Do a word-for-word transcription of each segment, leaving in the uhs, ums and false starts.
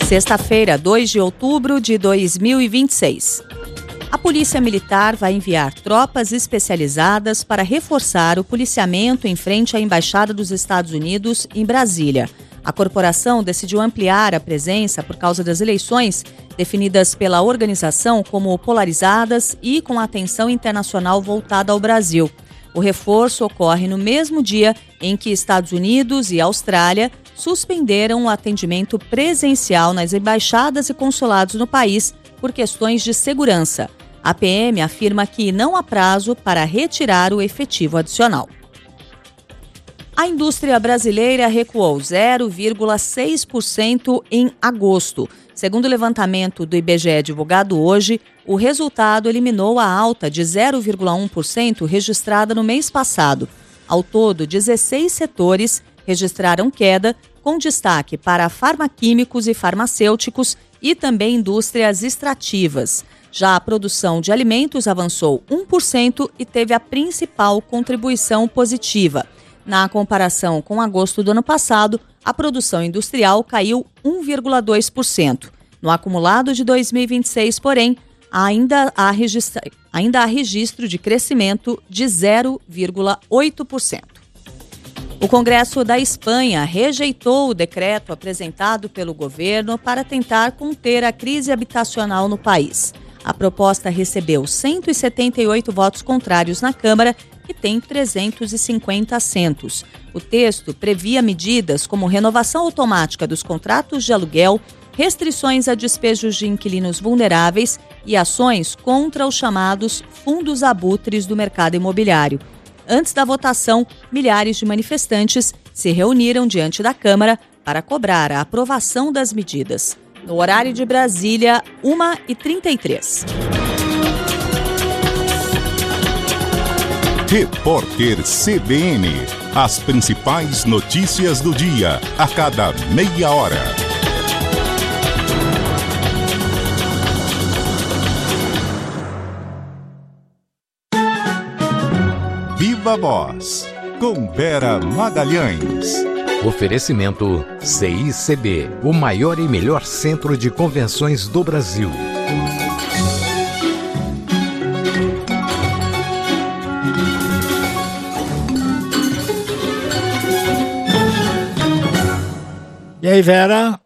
Sexta-feira, dois de outubro de dois mil e vinte e seis. A Polícia Militar vai enviar tropas especializadas para reforçar o policiamento em frente à Embaixada dos Estados Unidos em Brasília. A corporação decidiu ampliar a presença por causa das eleições, definidas pela organização como polarizadas e com atenção internacional voltada ao Brasil. O reforço ocorre no mesmo dia em que Estados Unidos e Austrália suspenderam o atendimento presencial nas embaixadas e consulados no país por questões de segurança. A P M afirma que não há prazo para retirar o efetivo adicional. A indústria brasileira recuou zero vírgula seis por cento em agosto. Segundo o levantamento do I B G E divulgado hoje, o resultado eliminou a alta de zero vírgula um por cento registrada no mês passado. Ao todo, dezesseis setores registraram queda, com destaque para farmaquímicos e farmacêuticos e também indústrias extrativas. Já a produção de alimentos avançou um por cento e teve a principal contribuição positiva. Na comparação com agosto do ano passado, a produção industrial caiu um vírgula dois por cento. No acumulado de dois mil e vinte e seis, porém, ainda há, registra... ainda há registro de crescimento de zero vírgula oito por cento. O Congresso da Espanha rejeitou o decreto apresentado pelo governo para tentar conter a crise habitacional no país. A proposta recebeu cento e setenta e oito votos contrários na Câmara e tem trezentos e cinquenta assentos. O texto previa medidas como renovação automática dos contratos de aluguel, restrições a despejos de inquilinos vulneráveis e ações contra os chamados fundos abutres do mercado imobiliário. Antes da votação, milhares de manifestantes se reuniram diante da Câmara para cobrar a aprovação das medidas. No horário de Brasília, uma e trinta e três. Repórter C B N. As principais notícias do dia, a cada meia hora. Viva Voz, com Vera Magalhães. Oferecimento C I C B, o maior e melhor centro de convenções do Brasil. E aí, Vera?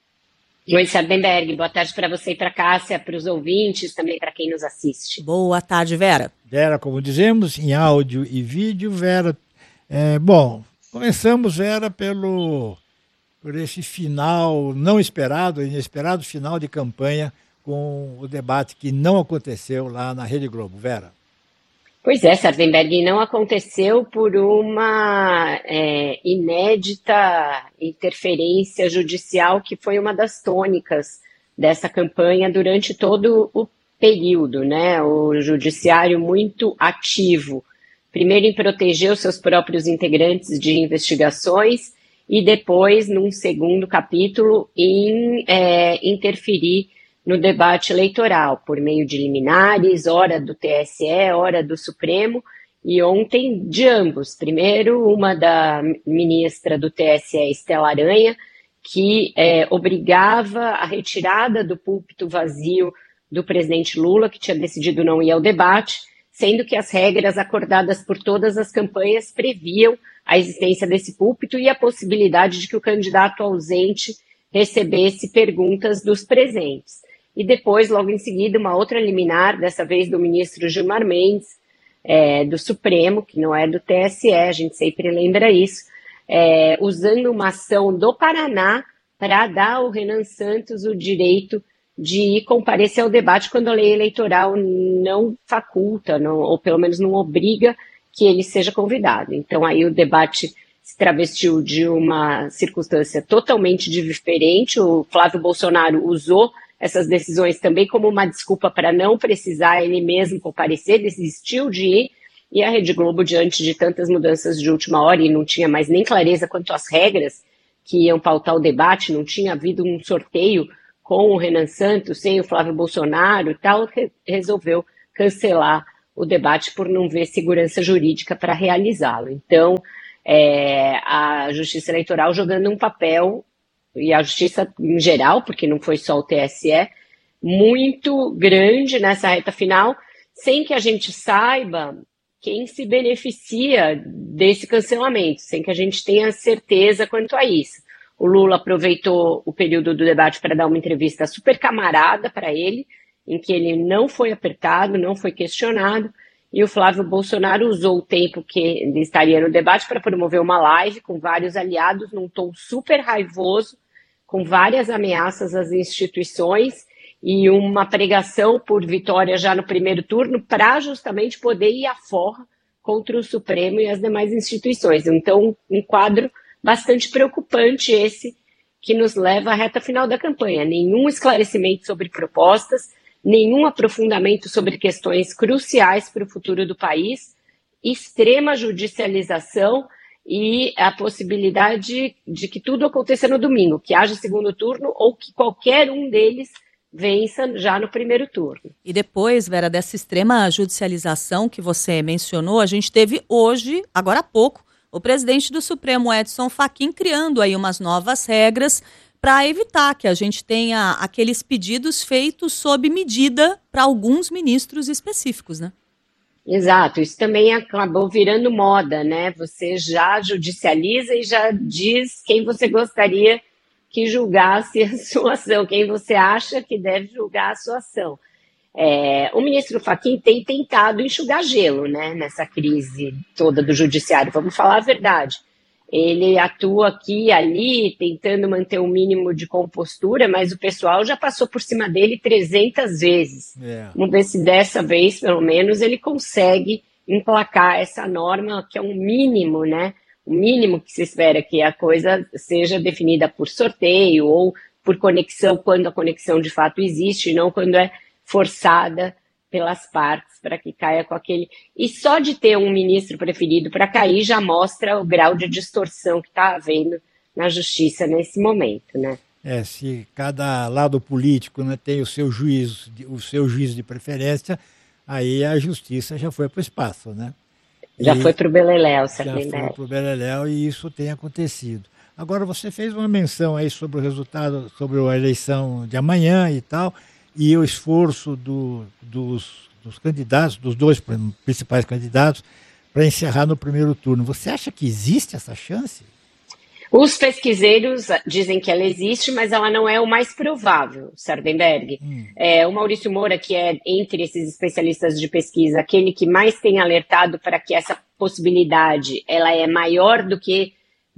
Oi, Sardenberg. Boa tarde para você e para a Cássia, para os ouvintes, também para quem nos assiste. Boa tarde, Vera. Vera, como dizemos, em áudio e vídeo, Vera. É, bom, começamos, Vera, pelo, por esse final não esperado, inesperado final de campanha com o debate que não aconteceu lá na Rede Globo. Vera. Pois é, Sardenberg, não aconteceu por uma é, inédita interferência judicial que foi uma das tônicas dessa campanha durante todo o período, né? O judiciário muito ativo, primeiro em proteger os seus próprios integrantes de investigações e depois, num segundo capítulo, em é, interferir no debate eleitoral, por meio de liminares, ora do T S E, ora do Supremo, e ontem de ambos. Primeiro, uma da ministra do T S E, Estela Aranha, que é, obrigava a retirada do púlpito vazio do presidente Lula, que tinha decidido não ir ao debate, sendo que as regras acordadas por todas as campanhas previam a existência desse púlpito e a possibilidade de que o candidato ausente recebesse perguntas dos presentes. E depois, logo em seguida, uma outra liminar, dessa vez do ministro Gilmar Mendes, é, do Supremo, que não é do T S E, a gente sempre lembra isso, é, usando uma ação do Paraná para dar ao Renan Santos o direito de comparecer ao debate quando a lei eleitoral não faculta, não, ou pelo menos não obriga que ele seja convidado. Então aí o debate se travestiu de uma circunstância totalmente diferente. O Flávio Bolsonaro usou essas decisões também como uma desculpa para não precisar ele mesmo comparecer, desistiu de ir, e a Rede Globo, diante de tantas mudanças de última hora e não tinha mais nem clareza quanto às regras que iam pautar o debate, não tinha havido um sorteio com o Renan Santos, sem o Flávio Bolsonaro e tal, re- resolveu cancelar o debate por não ver segurança jurídica para realizá-lo. Então, é, a Justiça Eleitoral jogando um papel e a justiça em geral, porque não foi só o T S E, muito grande nessa reta final, sem que a gente saiba quem se beneficia desse cancelamento, sem que a gente tenha certeza quanto a isso. O Lula aproveitou o período do debate para dar uma entrevista super camarada para ele, em que ele não foi apertado, não foi questionado, e o Flávio Bolsonaro usou o tempo que ele estaria no debate para promover uma live com vários aliados, num tom super raivoso, com várias ameaças às instituições e uma pregação por vitória já no primeiro turno para justamente poder ir à forra contra o Supremo e as demais instituições. Então, um quadro bastante preocupante esse que nos leva à reta final da campanha. Nenhum esclarecimento sobre propostas, nenhum aprofundamento sobre questões cruciais para o futuro do país, extrema judicialização e a possibilidade de que tudo aconteça no domingo, que haja segundo turno ou que qualquer um deles vença já no primeiro turno. E depois, Vera, dessa extrema judicialização que você mencionou, a gente teve hoje, agora há pouco, o presidente do Supremo, Edson Fachin, criando aí umas novas regras para evitar que a gente tenha aqueles pedidos feitos sob medida para alguns ministros específicos, né? Exato, isso também acabou virando moda, né? Você já judicializa e já diz quem você gostaria que julgasse a sua ação, quem você acha que deve julgar a sua ação. É, o ministro Fachin tem tentado enxugar gelo, né, nessa crise toda do judiciário, vamos falar a verdade. Ele atua aqui e ali, tentando manter um mínimo de compostura, mas o pessoal já passou por cima dele trezentas vezes. Yeah. Vamos ver se dessa vez, pelo menos, ele consegue emplacar essa norma, que é um mínimo, né? O mínimo que se espera que a coisa seja definida por sorteio ou por conexão, quando a conexão de fato existe, não quando é forçada pelas partes para que caia com aquele... E só de ter um ministro preferido para cair já mostra o grau de distorção que está havendo na justiça nesse momento, né? É, se cada lado político, né, tem o seu juízo, o seu juízo de preferência, aí a justiça já foi para o espaço, né? Já e foi para o Beleléu, Já foi para o Beleléu e isso tem acontecido. Agora, você fez uma menção aí sobre o resultado, sobre a eleição de amanhã e tal, e o esforço do, dos, dos candidatos, dos dois principais candidatos, para encerrar no primeiro turno. Você acha que existe essa chance? Os pesquiseiros dizem que ela existe, mas ela não é o mais provável, Sardenberg. Hum. É, o Maurício Moura, que é, entre esses especialistas de pesquisa, aquele que mais tem alertado para que essa possibilidade ela é maior do que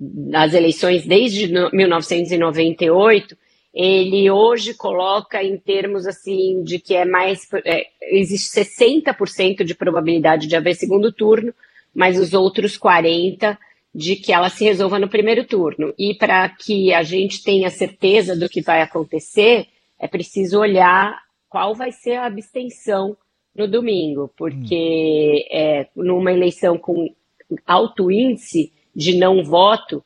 as eleições desde mil novecentos e noventa e oito, ele hoje coloca em termos assim de que é mais é, existe sessenta por cento de probabilidade de haver segundo turno, mas os outros quarenta por cento de que ela se resolva no primeiro turno. E para que a gente tenha certeza do que vai acontecer, é preciso olhar qual vai ser a abstenção no domingo, porque hum. é, numa eleição com alto índice de não voto,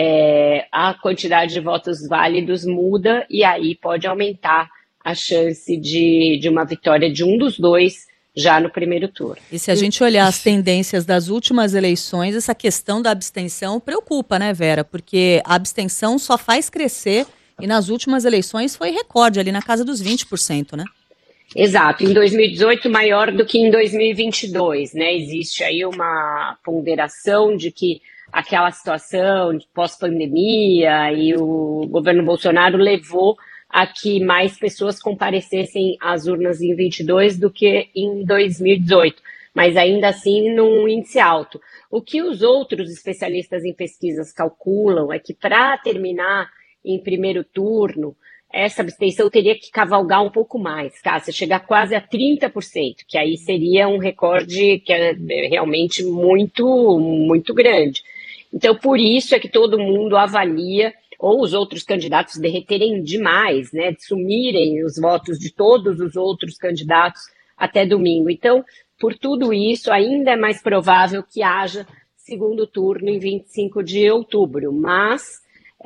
é, a quantidade de votos válidos muda e aí pode aumentar a chance de, de uma vitória de um dos dois já no primeiro turno. E se a gente olhar as tendências das últimas eleições, essa questão da abstenção preocupa, né, Vera? Porque a abstenção só faz crescer e nas últimas eleições foi recorde ali na casa dos vinte por cento, né? Exato, em dois mil e dezoito maior do que em dois mil e vinte e dois, né? Existe aí uma ponderação de que aquela situação de pós-pandemia e o governo Bolsonaro levou a que mais pessoas comparecessem às urnas em vinte e dois do que em dois mil e dezoito, mas ainda assim num índice alto. O que os outros especialistas em pesquisas calculam é que para terminar em primeiro turno, essa abstenção teria que cavalgar um pouco mais, Cássia, chegar quase a trinta por cento, que aí seria um recorde que é realmente muito, muito grande. Então, por isso é que todo mundo avalia ou os outros candidatos derreterem demais, né, de sumirem os votos de todos os outros candidatos até domingo. Então, por tudo isso, ainda é mais provável que haja segundo turno em vinte e cinco de outubro, mas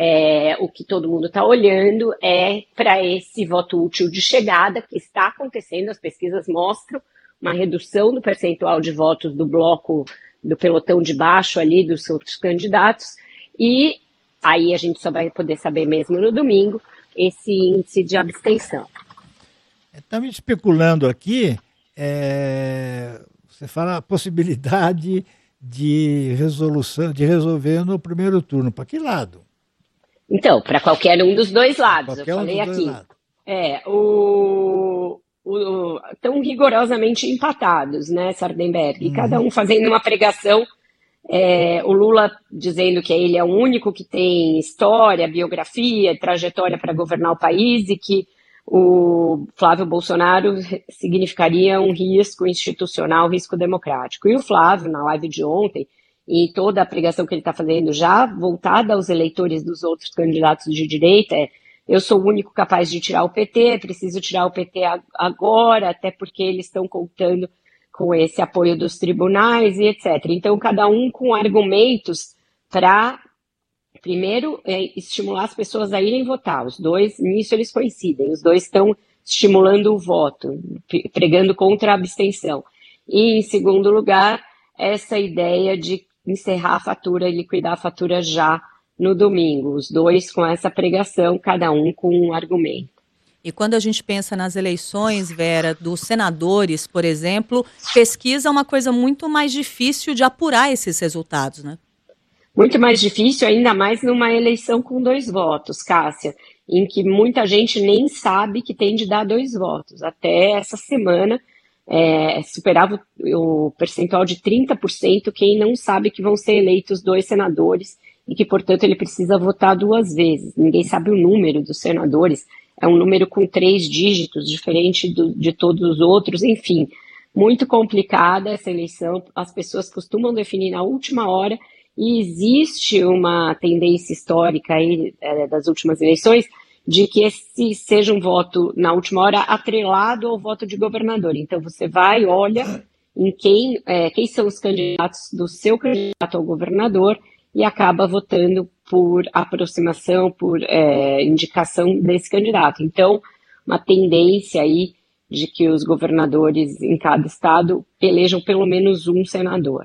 é, o que todo mundo está olhando é para esse voto útil de chegada, que está acontecendo, as pesquisas mostram uma redução do percentual de votos do bloco, do pelotão de baixo ali, dos outros candidatos, e aí a gente só vai poder saber mesmo no domingo esse índice de abstenção. Estamos especulando aqui, é, você fala a possibilidade de resolução, de resolver no primeiro turno. Para que lado? Então, para qualquer um dos dois lados. Qualquer eu falei um dos aqui. dois lados. É, o, o, tão rigorosamente empatados, né, Sardenberg? Uhum. Cada um fazendo uma pregação. É, o Lula dizendo que ele é o único que tem história, biografia, trajetória para governar o país e que o Flávio Bolsonaro significaria um risco institucional, um risco democrático. E o Flávio, na live de ontem, e toda a pregação que ele está fazendo já voltada aos eleitores dos outros candidatos de direita, é: eu sou o único capaz de tirar o P T, preciso tirar o P T agora, até porque eles estão contando com esse apoio dos tribunais e etcétera. Então, cada um com argumentos para, primeiro, é, estimular as pessoas a irem votar. Os dois, nisso eles coincidem, os dois estão estimulando o voto, pregando contra a abstenção. E, em segundo lugar, essa ideia de encerrar a fatura e liquidar a fatura já no domingo. Os dois com essa pregação, cada um com um argumento. E quando a gente pensa nas eleições, Vera, dos senadores, por exemplo, pesquisa é uma coisa muito mais difícil de apurar esses resultados, né? Muito mais difícil, ainda mais numa eleição com dois votos, Cássia, em que muita gente nem sabe que tem de dar dois votos. Até essa semana, é, superava o, o percentual de trinta por cento quem não sabe que vão ser eleitos dois senadores e que, portanto, ele precisa votar duas vezes. Ninguém sabe o número dos senadores. É um número com três dígitos, diferente do, de todos os outros, enfim, muito complicada essa eleição, as pessoas costumam definir na última hora e existe uma tendência histórica aí, é, das últimas eleições de que esse seja um voto na última hora atrelado ao voto de governador. Então você vai, olha em quem, é, quem são os candidatos do seu candidato ao governador e acaba votando por aproximação, por é, indicação desse candidato. Então, uma tendência aí de que os governadores em cada estado elejam pelo menos um senador.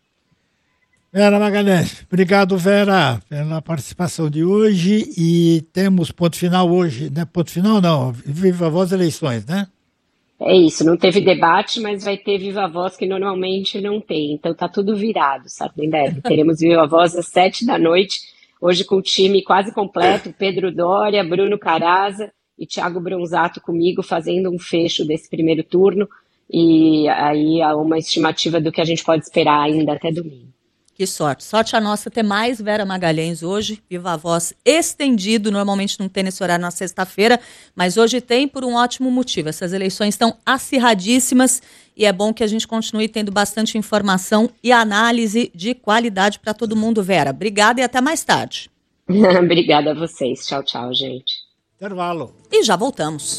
Vera Magalhães, obrigado, Vera, pela participação de hoje, e temos ponto final hoje, né? Ponto final não, Viva Voz eleições, né? É isso, não teve debate, mas vai ter Viva Voz que normalmente não tem, então tá tudo virado, Sardenberg. Teremos Viva Voz às sete da noite, hoje com o time quase completo, Pedro Doria, Bruno Caraza e Thiago Bronzato comigo fazendo um fecho desse primeiro turno, e aí há uma estimativa do que a gente pode esperar ainda até domingo. Que sorte. Sorte a nossa ter mais Vera Magalhães hoje. Viva Voz estendido. Normalmente não tem nesse horário na sexta-feira, mas hoje tem por um ótimo motivo. Essas eleições estão acirradíssimas e é bom que a gente continue tendo bastante informação e análise de qualidade para todo mundo, Vera. Obrigada e até mais tarde. Obrigada a vocês. Tchau, tchau, gente. Intervalo. E já voltamos.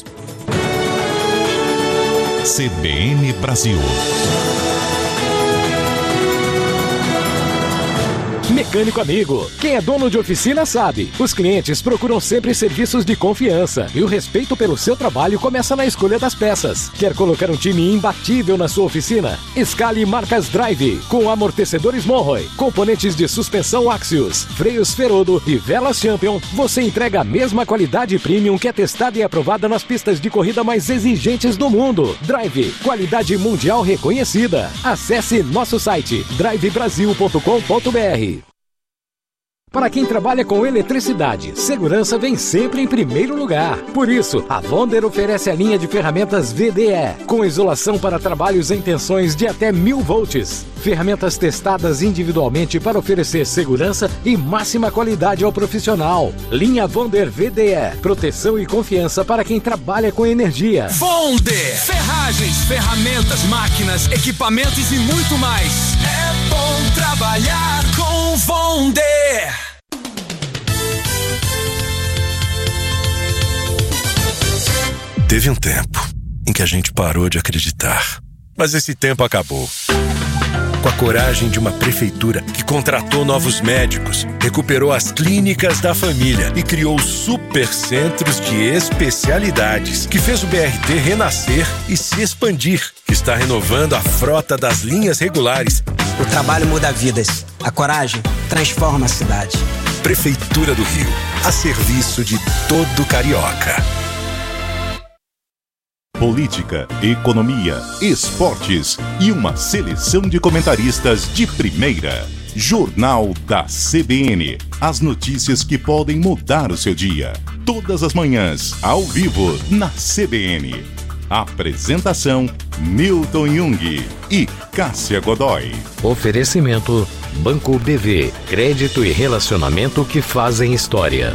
C B N Brasil. Mecânico amigo, quem é dono de oficina sabe, os clientes procuram sempre serviços de confiança e o respeito pelo seu trabalho começa na escolha das peças. Quer colocar um time imbatível na sua oficina? Escale marcas Drive, com amortecedores Monroe, componentes de suspensão Axios, freios Ferodo e velas Champion. Você entrega a mesma qualidade premium que é testada e aprovada nas pistas de corrida mais exigentes do mundo. Drive, qualidade mundial reconhecida. Acesse nosso site drive brasil ponto com ponto b r. Para quem trabalha com eletricidade, segurança vem sempre em primeiro lugar. Por isso, a Wonder oferece a linha de ferramentas V D E, com isolação para trabalhos em tensões de até mil volts. Ferramentas testadas individualmente para oferecer segurança e máxima qualidade ao profissional. Linha Wonder V D E, proteção e confiança para quem trabalha com energia. Wonder, ferragens, ferramentas, máquinas, equipamentos e muito mais. É bom trabalhar com Wonder. Teve um tempo em que a gente parou de acreditar, mas esse tempo acabou. Com a coragem de uma prefeitura que contratou novos médicos, recuperou as clínicas da família e criou supercentros de especialidades, que fez o B R T renascer e se expandir, que está renovando a frota das linhas regulares. O trabalho muda vidas, a coragem transforma a cidade. Prefeitura do Rio, a serviço de todo carioca. Política, economia, esportes e uma seleção de comentaristas de primeira. Jornal da C B N. As notícias que podem mudar o seu dia. Todas as manhãs, ao vivo, na C B N. Apresentação: Milton Jung e Cássia Godoy. Oferecimento: Banco B V. Crédito e relacionamento que fazem história.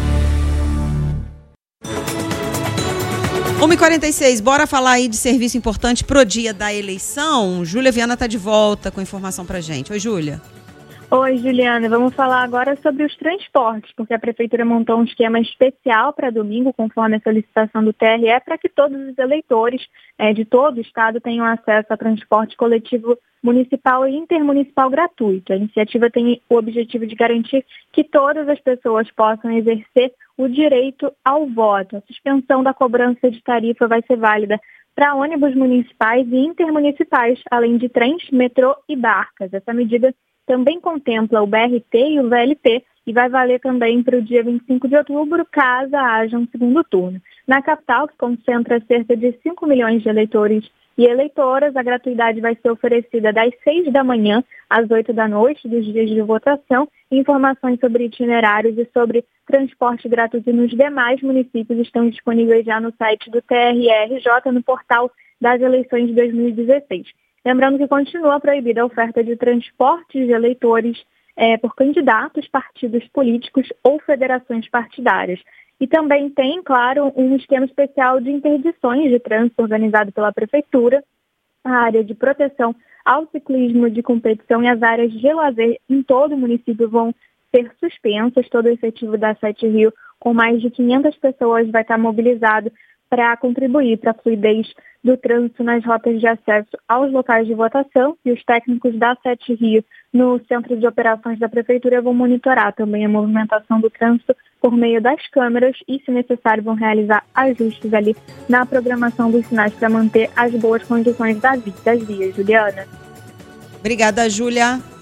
uma e quarenta e seis, bora falar aí de serviço importante pro dia da eleição. Júlia Viana está de volta com informação pra gente. Oi, Júlia. Oi, Juliana. Vamos falar agora sobre os transportes, porque a Prefeitura montou um esquema especial para domingo, conforme a solicitação do T R E, para que todos os eleitores é, de todo o estado tenham acesso a transporte coletivo municipal e intermunicipal gratuito. A iniciativa tem o objetivo de garantir que todas as pessoas possam exercer o direito ao voto. A suspensão da cobrança de tarifa vai ser válida para ônibus municipais e intermunicipais, além de trens, metrô e barcas. Essa medida também contempla o B R T e o V L T e vai valer também para o dia vinte e cinco de outubro, caso haja um segundo turno. Na capital, que concentra cerca de cinco milhões de eleitores e eleitoras, a gratuidade vai ser oferecida das seis da manhã às oito da noite dos dias de votação. Informações sobre itinerários e sobre transporte gratuito nos demais municípios estão disponíveis já no site do T R R J, no portal das eleições de dois mil e dezesseis. Lembrando que continua proibida a oferta de transportes de eleitores é, por candidatos, partidos políticos ou federações partidárias. E também tem, claro, um esquema especial de interdições de trânsito organizado pela Prefeitura, a área de proteção ao ciclismo de competição e as áreas de lazer em todo o município vão ser suspensas. Todo o efetivo da Sete Rio, com mais de quinhentas pessoas, vai estar mobilizado para contribuir para a fluidez do trânsito nas rotas de acesso aos locais de votação, e os técnicos da Sete Rio no Centro de Operações da Prefeitura vão monitorar também a movimentação do trânsito por meio das câmeras e, se necessário, vão realizar ajustes ali na programação dos sinais para manter as boas condições das vias. Juliana. Obrigada, Júlia.